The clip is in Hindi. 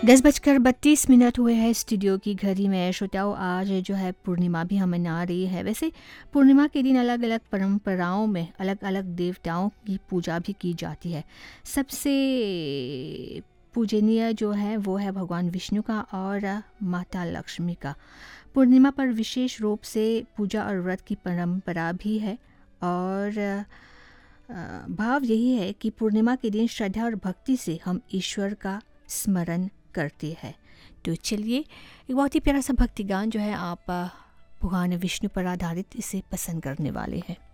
10:32 हुए हैं स्टूडियो की घड़ी में। श्रोताओं, आज जो है पूर्णिमा भी हम मना रही है। वैसे पूर्णिमा के दिन अलग अलग परंपराओं में अलग अलग देवताओं की पूजा भी की जाती है। सबसे पूजनीय जो है वो है भगवान विष्णु का और माता लक्ष्मी का। पूर्णिमा पर विशेष रूप से पूजा और व्रत की परंपरा भी है और भाव यही है कि पूर्णिमा के दिन श्रद्धा और भक्ति से हम ईश्वर का स्मरण करते हैं। तो चलिए एक बहुत ही प्यारा सा भक्ति गान जो है आप भगवान विष्णु पर आधारित इसे पसंद करने वाले हैं।